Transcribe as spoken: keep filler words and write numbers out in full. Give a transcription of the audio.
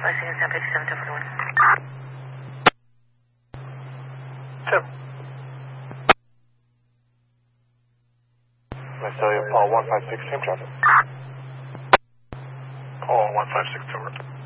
Blessing is San fifty-seven to forty-one. Tim. Let's tell you, Paul one five six, same traffic. Paul one five six, two.